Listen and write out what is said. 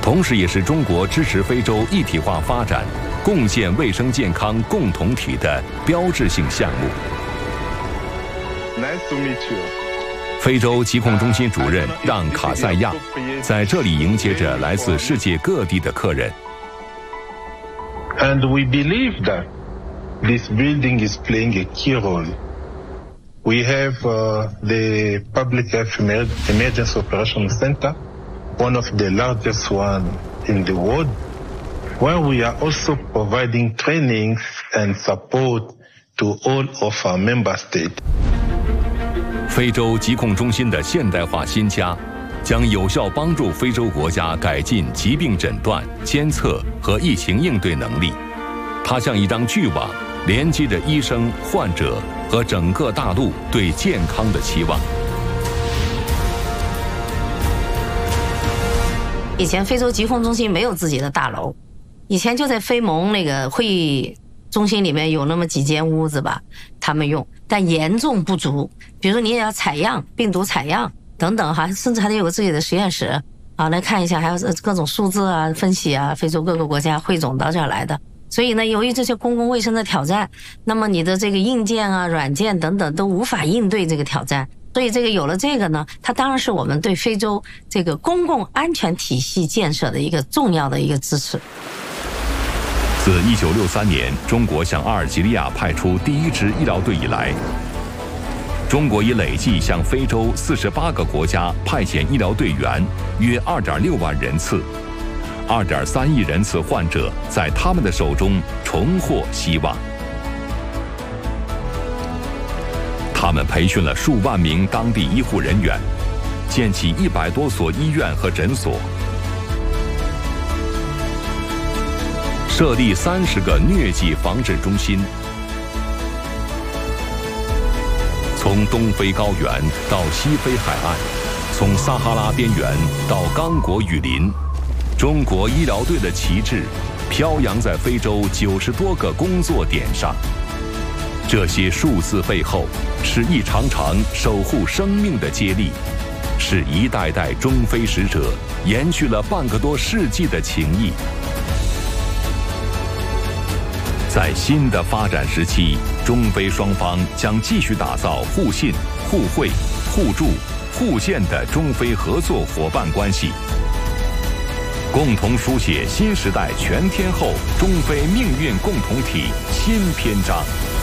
同时也是中国支持非洲一体化发展、共建卫生健康共同体的标志性项目。 Nice to meet you. 非洲疾控中心主任让卡塞亚在这里迎接着来自世界各地的客人。 And we believe that this building is playing a key role. We have the Public Health Emergency Operations Center, one of the largest one in the world, where we are also providing trainings and support to all of our member states. 非洲疾控中心的现代化新家，将有效帮助非洲国家改进疾病诊断、监测和疫情应对能力。它像一张巨网，连接着医生、患者和整个大陆对健康的期望。 以前非洲疾控中心没有自己的大楼，以前就在非盟那个会议中心里面有那么几间屋子吧，他们用，但严重不足。比如说你也要采样，病毒采样等等哈，甚至还得有个自己的实验室啊，来看一下，还有各种数字啊、分析啊，非洲各个国家汇总到这儿来的。所以呢，由于这些公共卫生的挑战，那么你的这个硬件啊、软件等等都无法应对这个挑战。所以这个有了这个呢，它当然是我们对非洲这个公共安全体系建设的一个重要的一个支持。 自1963年中国向阿尔及利亚派出第一支医疗队以来，中国已累计向非洲48个国家派遣医疗队员约2.6万人次，2.3亿人次患者在他们的手中重获希望。他们培训了数万名当地医护人员，建起100多所医院和诊所，设立30个疟疾防治中心。从东非高原到西非海岸，从撒哈拉边缘到刚果雨林，中国医疗队的旗帜飘扬在非洲90多个工作点上。这些数字背后，是一场场守护生命的接力，是一代代中非使者延续了半个多世纪的情谊。在新的发展时期，中非双方将继续打造互信、互惠、互助、互鉴的中非合作伙伴关系，共同书写新时代全天候中非命运共同体新篇章。